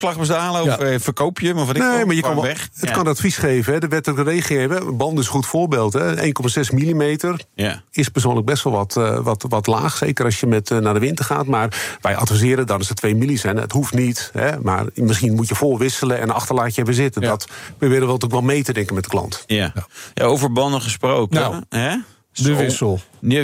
klachtbestalen of verkoop je hem? Of wat maar je kan weg. Het kan advies geven. Hè. De wettelijke regeling hebben. Band is een goed voorbeeld. 1,6 millimeter is persoonlijk best wel wat laag. Zeker als je naar de winter gaat. Maar wij adviseren dan als het 2 milli zijn. Het hoeft niet. Hè, maar misschien moet je voorwisselen en achter laat je hebben zitten. Dat proberen we ook wel mee te denken met de klant. Ja, over banden gesproken. Hè? De wissel.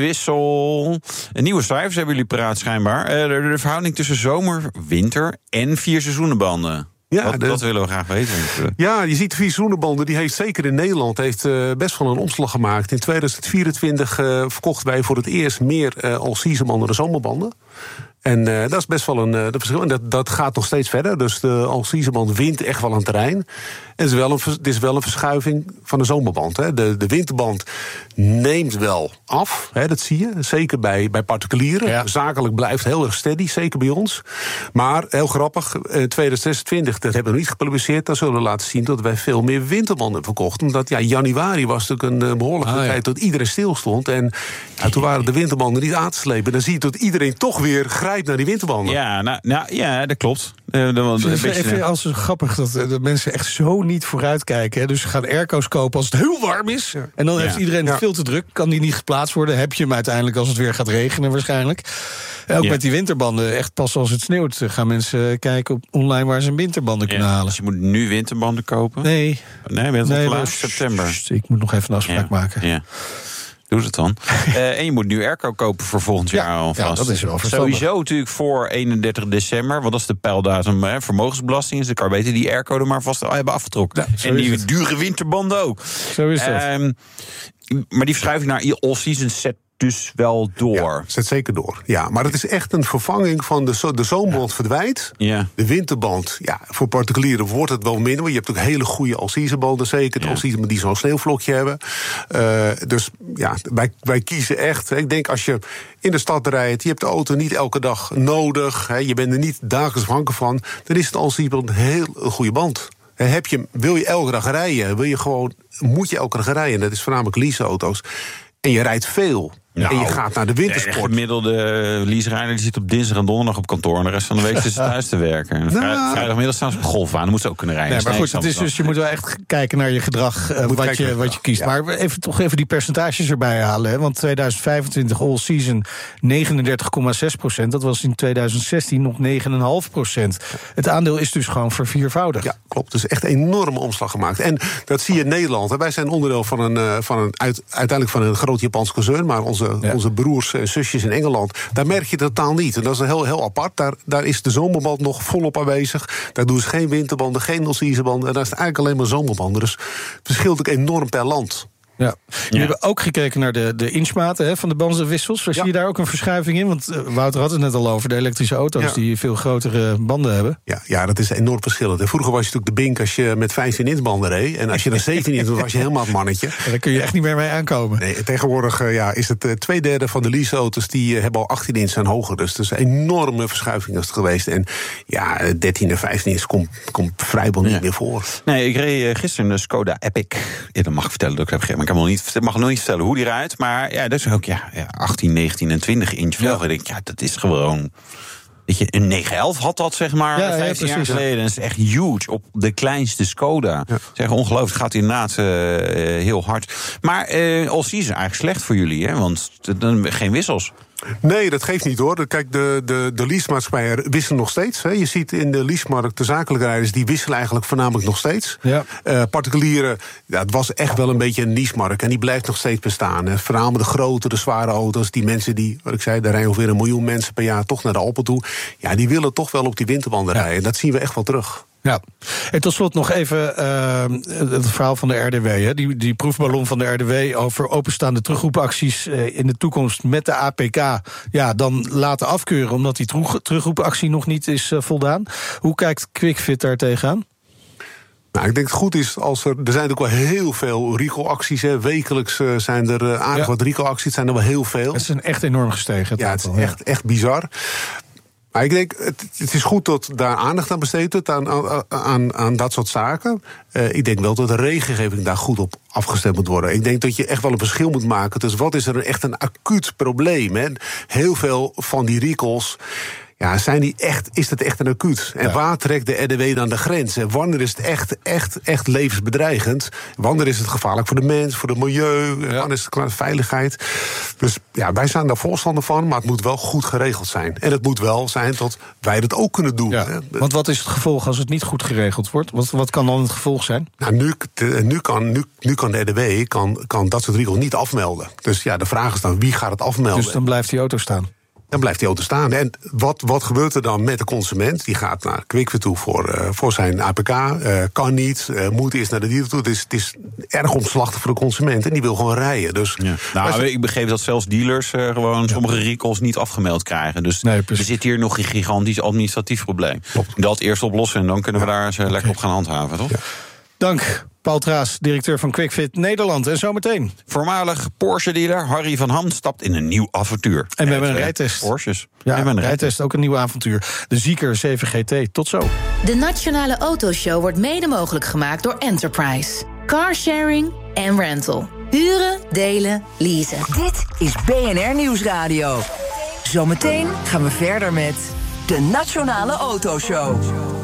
Een nieuwe cijfers hebben jullie paraat schijnbaar. De verhouding tussen zomer, winter en 4 seizoenenbanden. Ja, dat willen we graag weten. Ja, je ziet de 4 seizoenenbanden, die heeft zeker in Nederland best wel een omslag gemaakt. In 2024 verkochten wij voor het eerst meer all-season banden dan zomerbanden. En dat is best wel een verschil. En dat gaat nog steeds verder. Dus de all-season band wint echt wel aan terrein. En het is wel een verschuiving van de zomerband. Hè. De winterband neemt wel af. Hè, dat zie je. Zeker bij particulieren. Ja. Zakelijk blijft heel erg steady. Zeker bij ons. Maar heel grappig. 2026, dat hebben we nog niet gepubliceerd. Dan zullen we laten zien dat wij veel meer winterbanden hebben verkocht. Omdat januari was natuurlijk een behoorlijke tijd dat iedereen stilstond. En toen waren de winterbanden niet aan te slepen. Dan zie je dat iedereen toch weer grijpt naar die winterbanden. Ja, dat klopt. Ik vind het grappig dat mensen echt zo niet vooruitkijken. Hè. Dus ze gaan airco's kopen als het heel warm is. Ja. En dan heeft iedereen het veel te druk. Kan die niet geplaatst worden. Heb je hem uiteindelijk als het weer gaat regenen waarschijnlijk. Ook met die winterbanden. Echt pas als het sneeuwt gaan mensen kijken online waar ze winterbanden kunnen halen. Dus je moet nu winterbanden kopen? Nee, september. Ik moet nog even een afspraak maken. Ja. Doe het dan. En je moet nu airco kopen voor volgend jaar alvast. Ja, dat is wel verstandig. Sowieso natuurlijk voor 31 december. Want dat is de pijldatum. Vermogensbelasting. Dus ik kan beter die airco er maar vast hebben afgetrokken. Ja, en die dure winterbanden ook. Zo is dat. Maar die verschuiving naar all-season zet dus wel door. Ja, zet zeker door. Ja, maar het is echt een vervanging van de zomerband verdwijnt. Ja. De winterband, voor particulieren wordt het wel minder. Want je hebt ook hele goede all-season banden, zeker. De all-season die zo'n sneeuwvlokje hebben. Dus wij kiezen echt. Ik denk als je in de stad rijdt, je hebt de auto niet elke dag nodig. Je bent er niet dagelijks afhankelijk van. Dan is het all-season band een heel goede band. Wil je elke dag rijden? Moet je elke dag rijden? Dat is voornamelijk leaseauto's. En je rijdt veel. En je gaat naar de wintersport. De gemiddelde leaserijder die zit op dinsdag en donderdag op kantoor. En de rest van de week zit ze thuis te werken. En vrijdagmiddag staan ze op golfbaan. Dan moet ze ook kunnen rijden. Nee, maar goed, het is dus, je moet wel echt kijken naar je gedrag. Wat je kiest. Ja. Maar even die percentages erbij halen. Hè? Want 2025 all season 39,6%. Dat was in 2016 nog 9,5%. Het aandeel is dus gewoon verviervoudigd. Ja, klopt. Dus echt een enorme omslag gemaakt. En dat zie je in Nederland. Wij zijn onderdeel uiteindelijk van een groot Japans concern. Maar onze broers en zusjes in Engeland, daar merk je het totaal niet. En dat is heel, heel apart. Daar is de zomerband nog volop aanwezig. Daar doen ze geen winterbanden, geen all-season banden. En daar is het eigenlijk alleen maar zomerbanden. Dus het verschilt ook enorm per land. Ja. We hebben ook gekeken naar de inchmaten van de bandenwissels. Zie je daar ook een verschuiving in? Want Wouter had het net al over de elektrische auto's die veel grotere banden hebben. Ja, dat is enorm verschillend. Vroeger was je natuurlijk de bink als je met 15 inch banden reed. En als je dan 17 inch was je helemaal het mannetje. Ja, daar kun je echt niet meer mee aankomen. Nee, tegenwoordig is het 2/3 van de leaseauto's die hebben al 18 inch en hoger. Dus het is een enorme verschuiving geweest. En 13 en 15 inch komt vrijwel niet meer voor. Nee, ik reed gisteren een Skoda Epic. Ja, dat mag ik vertellen. Dat ik heb ik mag nog niet vertellen hoe die eruit. Maar dat is ook 18, 19 en 20 inch velgen. Ik denk, dat is gewoon... Weet je, een 911 had dat, zeg maar, 15 jaar geleden. Dat is echt huge op de kleinste Skoda. Ja. Zeg, ongelooflijk, het gaat inderdaad heel hard. Maar all-season is eigenlijk slecht voor jullie, hè? Want geen wissels. Nee, dat geeft niet hoor. Kijk, de leasemaatschappijen wisselen nog steeds. Hè. Je ziet in de leasemarkt de zakelijke rijders, die wisselen eigenlijk voornamelijk nog steeds. Ja. Particulieren, het was echt wel een beetje een niche-markt. En die blijft nog steeds bestaan. Hè. Voornamelijk de grote, de zware auto's. Die mensen die, wat ik zei, daar rijden ongeveer 1 miljoen mensen per jaar toch naar de Alpen toe. Ja, die willen toch wel op die winterbanden rijden. Dat zien we echt wel terug. Ja, en tot slot nog even het verhaal van de RDW. Hè. Die proefballon van de RDW over openstaande terugroepacties in de toekomst met de APK. Ja, dan laten afkeuren omdat die terugroepactie nog niet is voldaan. Hoe kijkt Quickfit daar tegenaan? Nou, ik denk dat het goed is als er zijn ook wel heel veel recall-acties. Wekelijks zijn er aardig wat recall-acties. Het zijn er wel heel veel. Het is echt enorm gestegen. Het is echt bizar. Maar ik denk, het is goed dat daar aandacht aan besteed wordt, aan dat soort zaken. Ik denk wel dat de regelgeving daar goed op afgestemd moet worden. Ik denk dat je echt wel een verschil moet maken. Dus wat is er echt een acuut probleem? Hè? Heel veel van die recalls, Ja, is het echt een acuut? En waar trekt de RDW dan de grens? En wanneer is het echt levensbedreigend? Wanneer is het gevaarlijk voor de mens, voor het milieu? Wanneer is het klaar veiligheid? Dus ja, wij zijn daar voorstander van, maar het moet wel goed geregeld zijn. En het moet wel zijn dat wij dat ook kunnen doen. Ja, want wat is het gevolg als het niet goed geregeld wordt? Wat kan dan het gevolg zijn? Nou, nu kan de RDW kan dat soort regels niet afmelden. Dus ja, de vraag is dan, wie gaat het afmelden? Dus dan blijft die auto staan? Dan blijft die auto staan. En wat gebeurt er dan met de consument? Die gaat naar Quickfit toe voor zijn APK. Kan niet, moet eerst naar de dealer toe. Het is erg omslachtig voor de consument. En die wil gewoon rijden. Dus, ik begreep dat zelfs dealers gewoon sommige recalls niet afgemeld krijgen. Dus er zit hier nog een gigantisch administratief probleem. Klopt. Dat eerst oplossen en dan kunnen we daar eens lekker op gaan handhaven, toch? Ja. Dank. Paul Traas, directeur van Quickfit Nederland. En zometeen. Voormalig Porsche-dealer Harry van Ham stapt in een nieuw avontuur. En we hebben een rijtest. Porsches. Ja, een rijtest, ook een nieuw avontuur. De Zeekr 7 GT. Tot zo. De Nationale Autoshow wordt mede mogelijk gemaakt door Enterprise. Carsharing en rental. Huren, delen, leasen. Dit is BNR Nieuwsradio. Zometeen gaan we verder met de Nationale Autoshow.